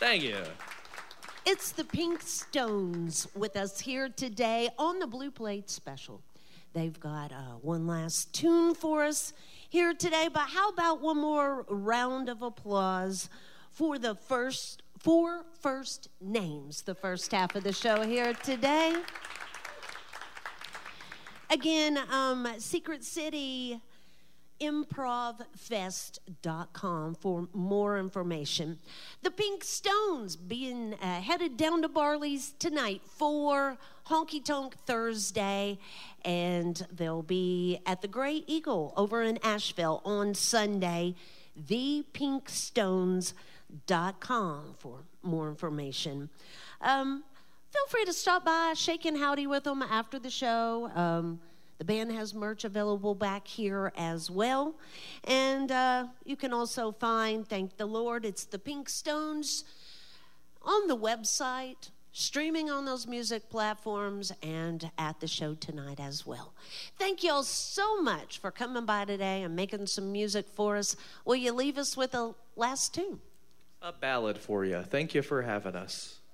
Thank you. It's the Pink Stones with us here today on the Blue Plate Special. They've got one last tune for us here today, but how about one more round of applause for the four first names, the first half of the show here today. Again, Secret City improvfest.com for more information. The Pink Stones being headed down to Barley's tonight for Honky Tonk Thursday, and they'll be at the Gray Eagle over in Asheville on Sunday. ThePinkStones.com for more information. Feel free to stop by, shake and howdy with them after the show. The band has merch available back here as well. And you can also find, thank the Lord, it's the Pink Stones on the website, streaming on those music platforms, and at the show tonight as well. Thank you all so much for coming by today and making some music for us. Will you leave us with a last tune? A ballad for you. Thank you for having us.